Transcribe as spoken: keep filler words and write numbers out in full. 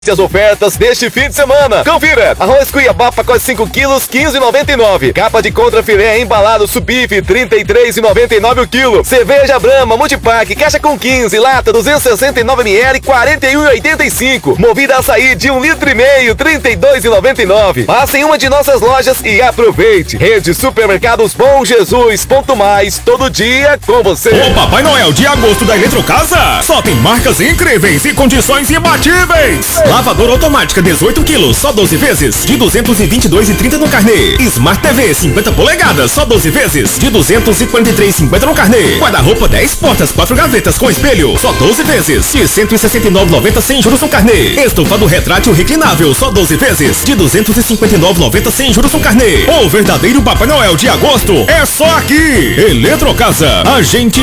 As ofertas deste fim de semana. Confira: arroz Cuiabá pacote cinco quilos, quinze reais e noventa e nove centavos. Capa de contra filé embalado Subife, trinta e três reais e noventa e nove centavos o quilo. Cerveja Brahma Multipack, caixa com quinze, lata duzentos e sessenta e nove mililitros, quarenta e um reais e oitenta e cinco centavos. Movida açaí de um litro e meio, trinta e dois reais e noventa e nove centavos. Passe em uma de nossas lojas e aproveite. Rede Supermercados Bom Jesus, ponto mais, todo dia com você. O Papai Noel de agosto da Eletrocasa só tem marcas incríveis e condições imbatíveis. Lavadora automática dezoito quilos, só doze vezes, de duzentos e vinte e dois reais e trinta centavos no carnê. Smart T V cinquenta polegadas, só doze vezes, de duzentos e quarenta e três reais e cinquenta centavos no carnê. Guarda-roupa dez portas, quatro gavetas com espelho, só doze vezes, de cento e sessenta e nove reais e noventa centavos sem juros no carnê. Estofado retrátil reclinável, só doze vezes, de duzentos e cinquenta e nove reais e noventa centavos sem juros no carnê. O verdadeiro Papai Noel de agosto é só aqui. Eletrocasa, a gente